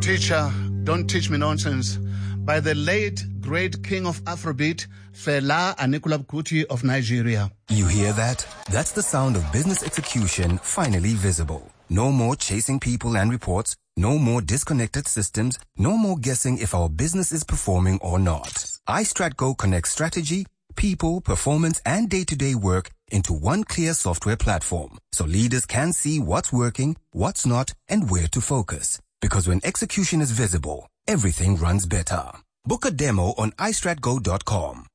Teacher, Don't Teach Me Nonsense by the late great king of Afrobeat, Fela Anikulapo Kuti of Nigeria. You hear that? That's the sound of business execution finally visible. No more chasing people and reports. No more disconnected systems. No more guessing if our business is performing or not. iStratGo connects strategy, people, performance, and day-to-day work into one clear software platform, so leaders can see what's working, what's not, and where to focus. Because when execution is visible, everything runs better. Book a demo on iStratGo.com.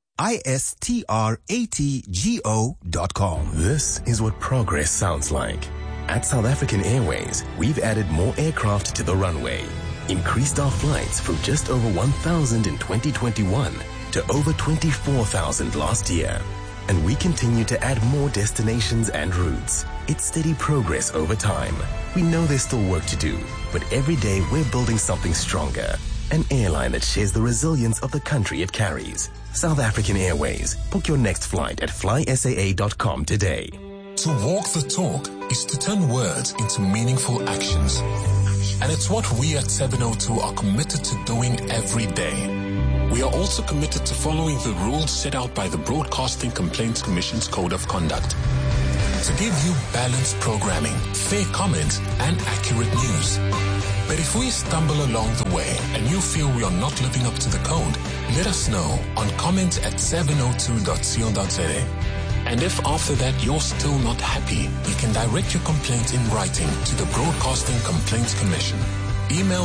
iStratgo.com. This is what progress sounds like. At South African Airways, we've added more aircraft to the runway, increased our flights from just over 1,000 in 2021 to over 24,000 last year. And we continue to add more destinations and routes. It's steady progress over time. We know there's still work to do, but every day we're building something stronger. An airline that shares the resilience of the country it carries. South African Airways. Book your next flight at flysaa.com today. To walk the talk is to turn words into meaningful actions. And it's what we at 702 are committed to doing every day. We are also committed to following the rules set out by the Broadcasting Complaints Commission's Code of Conduct to give you balanced programming, fair comment, and accurate news. But if we stumble along the way and you feel we are not living up to the code, let us know on comment@702.co.za. And if after that you're still not happy, you can direct your complaint in writing to the Broadcasting Complaints Commission. Email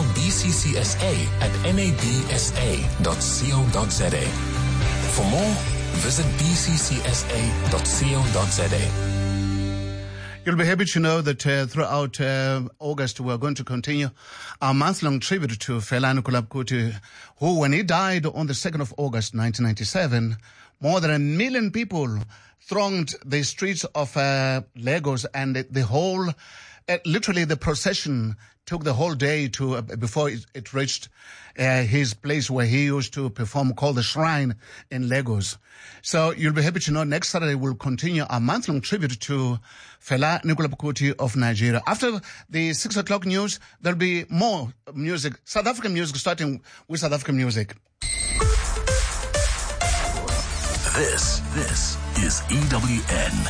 bccsa@nabsa.co.za. For more, visit bccsa.co.za. You'll be happy to know that throughout August, we're going to continue our month-long tribute to Fela Anikulapo Kuti, who, when he died on the 2nd of August, 1997, more than 1 million people thronged the streets of Lagos, and the whole, literally the procession took the whole day to before it reached his place where he used to perform, called the Shrine in Lagos. So you'll be happy to know next Saturday we'll continue our month-long tribute to Fela Anikulapo Kuti of Nigeria. After the 6 o'clock news, there'll be more music, South African music, starting with South African music. This is EWN.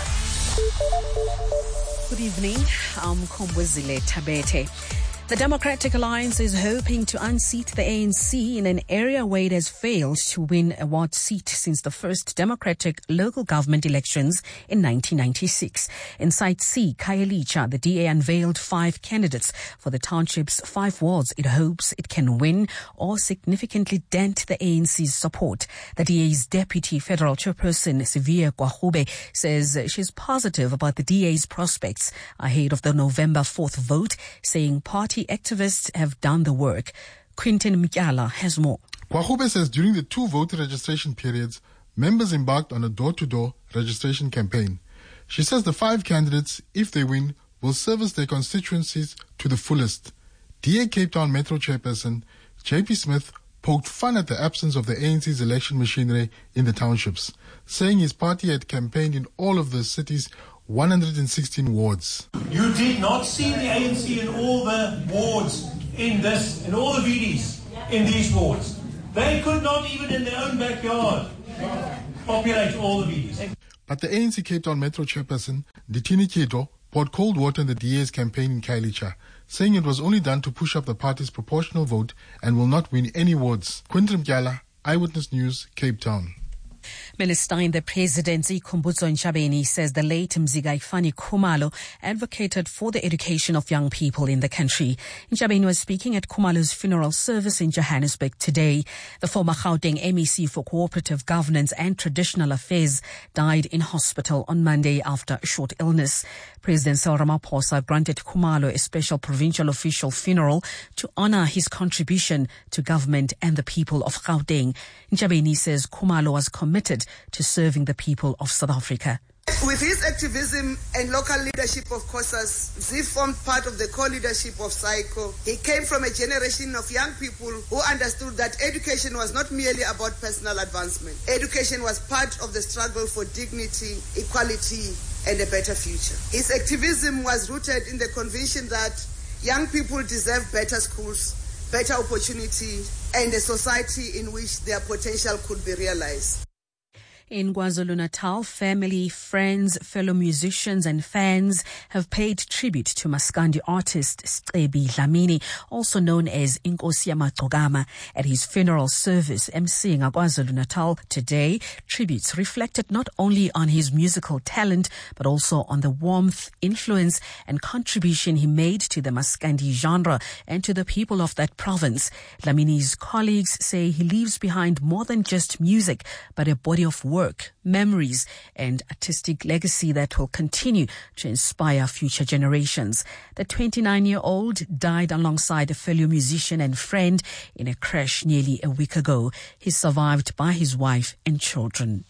Good evening. I'm Kombwezile Tabete. The Democratic Alliance is hoping to unseat the ANC in an area where it has failed to win a ward seat since the first democratic local government elections in 1996. In Site C, Khayelitsha, the DA unveiled 5 candidates for the township's 5 wards it hopes it can win or significantly dent the ANC's support. The DA's deputy federal chairperson, Siviwe Gwarube, says she's positive about the DA's prospects ahead of the November 4th vote, saying party activists have done the work. Quinton Mkyala has more. Gwarube says during the 2 voter registration periods, members embarked on a door-to-door registration campaign. She says the 5 candidates, if they win, will service their constituencies to the fullest. DA Cape Town Metro Chairperson JP Smith poked fun at the absence of the ANC's election machinery in the townships, saying his party had campaigned in all of the city's 116 wards. You did not see the ANC in all the wards in all the VDs in these wards. They could not even in their own backyard populate all the VDs. But the ANC Cape Town Metro Chairperson, Ditini Kieto, poured cold water in the DA's campaign in Khayelitsha, saying it was only done to push up the party's proportional vote and will not win any wards. Quinton Mkyala, Eyewitness News, Cape Town. Minister in the Presidency, Khumbudzo Ntshavheni, says the late Mzikaifani Khumalo advocated for the education of young people in the country. Ntshavheni was speaking at Khumalo's funeral service in Johannesburg today. The former Gauteng MEC for Cooperative Governance and Traditional Affairs died in hospital on Monday after a short illness. President Cyril Ramaphosa granted Khumalo a special provincial official funeral to honor his contribution to government and the people of Gauteng. Ntshavheni says Khumalo was committed to serving the people of South Africa. With his activism and local leadership of COSAS, he formed part of the co-leadership of SAICO. He came from a generation of young people who understood that education was not merely about personal advancement. Education was part of the struggle for dignity, equality, and a better future. His activism was rooted in the conviction that young people deserve better schools, better opportunity and a society in which their potential could be realized. In KwaZulu-Natal, family, friends, fellow musicians and fans have paid tribute to Maskandi artist Scebi Dlamini, also known as Inkosi Yamagxokama, at his funeral service emceeing KwaZulu-Natal today. Tributes reflected not only on his musical talent, but also on the warmth, influence and contribution he made to the Maskandi genre and to the people of that province. Dlamini's colleagues say he leaves behind more than just music, but a body of work, memories and artistic legacy that will continue to inspire future generations. The 29-year-old died alongside a fellow musician and friend in a crash nearly a week ago. He's survived by his wife and children.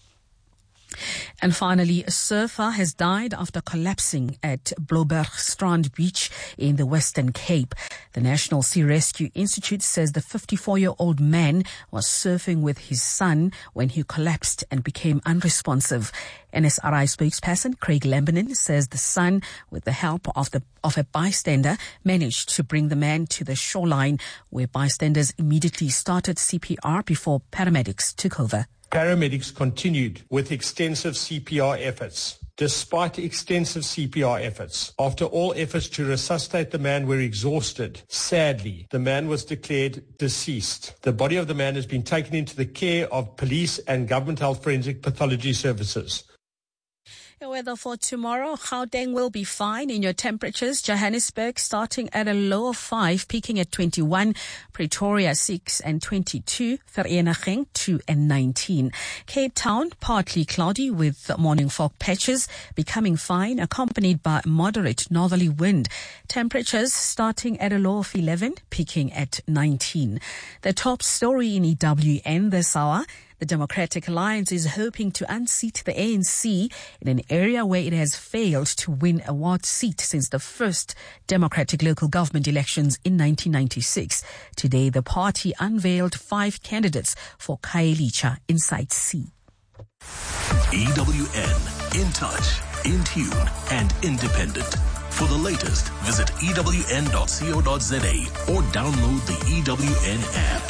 And finally, a surfer has died after collapsing at Bloubergstrand Beach in the Western Cape. The National Sea Rescue Institute says the 54-year-old man was surfing with his son when he collapsed and became unresponsive. NSRI spokesperson Craig Lambernin says the son, with the help of a bystander, managed to bring the man to the shoreline, where bystanders immediately started CPR before paramedics took over. Paramedics continued with extensive CPR efforts. Despite extensive CPR efforts, after all efforts to resuscitate the man were exhausted, sadly, the man was declared deceased. The body of the man has been taken into the care of police and government health forensic pathology services. The weather for tomorrow, Gauteng will be fine in your temperatures. Johannesburg starting at a low of 5, peaking at 21. Pretoria 6 and 22. Vereeniging 2 and 19. Cape Town partly cloudy with morning fog patches, becoming fine, accompanied by moderate northerly wind. Temperatures starting at a low of 11, peaking at 19. The top story in EWN this hour. The Democratic Alliance is hoping to unseat the ANC in an area where it has failed to win a ward seat since the first democratic local government elections in 1996. Today, the party unveiled 5 candidates for Khayelitsha in Site C. EWN, in touch, in tune, and independent. For the latest, visit ewn.co.za or download the EWN app.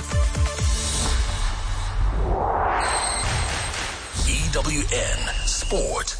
EWN Sport.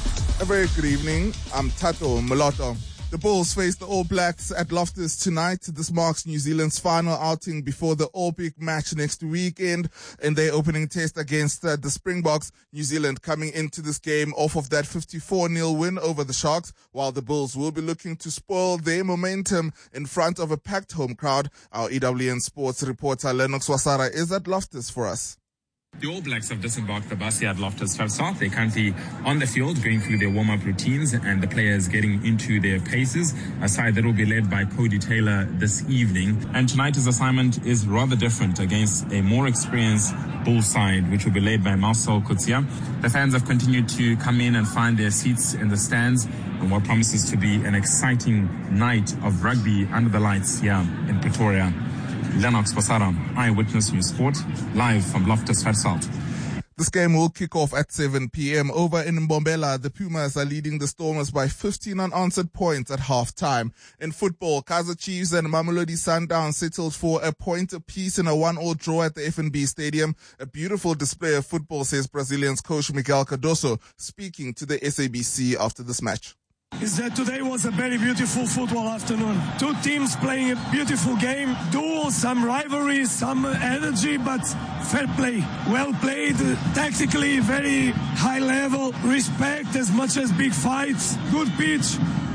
A very good evening. I'm Tato Moloto. The Bulls face the All Blacks at Loftus tonight. This marks New Zealand's final outing before the All-Big match next weekend in their opening test against the Springboks. New Zealand coming into this game off of that 54-0 win over the Sharks, while the Bulls will be looking to spoil their momentum in front of a packed home crowd. Our EWN Sports reporter Lennox Wasara is at Loftus for us. The All Blacks have disembarked the bus here at Loftus South. They're currently on the field going through their warm-up routines and the players getting into their paces, a side that will be led by Cody Taylor this evening. And tonight's assignment is rather different against a more experienced Bull side, which will be led by Marcel Coetzee. The fans have continued to come in and find their seats in the stands and what promises to be an exciting night of rugby under the lights here in Pretoria. Lennox Wasara, Eyewitness News Sport, live from Loftus South. This game will kick off at 7 p.m. Over in Mbombela, the Pumas are leading the Stormers by 15 unanswered points at half-time. In football, Kaizer Chiefs and Mamelodi Sundowns settled for a point apiece in a 1-1 draw at the FNB Stadium. A beautiful display of football, says Brazilian's coach Miguel Cardoso, speaking to the SABC after this match. Is that today was a very beautiful football afternoon. Two teams playing a beautiful game, duels, some rivalries, some energy, but fair play. Well played, tactically very high level, respect as much as big fights, good pitch.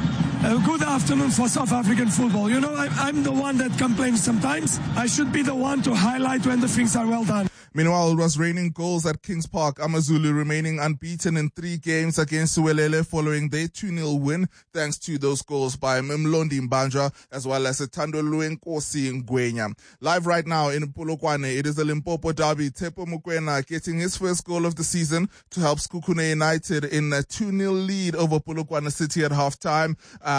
A good afternoon for South African football. You know, I'm the one that complains sometimes. I should be the one to highlight when the things are well done. Meanwhile, it was raining goals at Kings Park. AmaZulu remaining unbeaten in 3 games against Suwelele following their 2-0 win, thanks to those goals by Mlondi Mbanja as well as Thando Luenkosi Ngwenya. Live right now in Polokwane, it is the Limpopo derby. Tepo Mokoena getting his first goal of the season to help Sekhukhune United in a 2-0 lead over Polokwane City at halftime.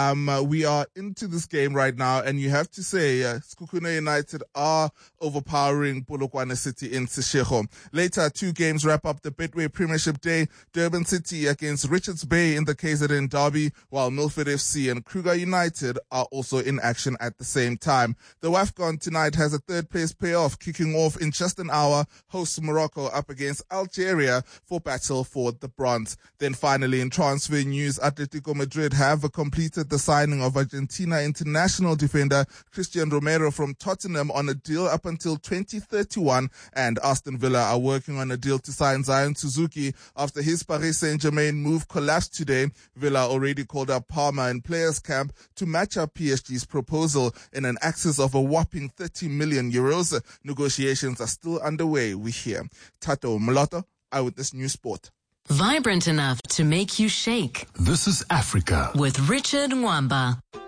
We are into this game right now, and you have to say Sekhukhune United are overpowering Polokwane City in Seshego. Seshego. Later, 2 games wrap up the Betway Premiership Day. Durban City against Richards Bay in the KZN Derby, while Milford FC and Kruger United are also in action at the same time. The WAFCON tonight has a third-place playoff kicking off in just an hour. Hosts Morocco up against Algeria for battle for the bronze. Then finally, in transfer news, Atletico Madrid have completed the signing of Argentina international defender Christian Romero from Tottenham on a deal up until 2031, and Aston Villa are working on a deal to sign Zion Suzuki after his Paris Saint-Germain move collapsed today. Villa already called up Parma in players' camp to match up PSG's proposal in an excess of a whopping 30 million euros. Negotiations are still underway, we hear. Tato Moloto, Eyewitness News Sport. Vibrant enough to make you shake. This is Africa with Richard Mwamba.